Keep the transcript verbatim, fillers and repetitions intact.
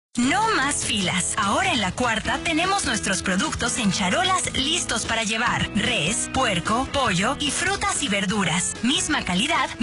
No más filas. Ahora en La Cuarta tenemos nuestros productos en charolas listos para llevar. Res, puerco, pollo y frutas y verduras. Misma calidad,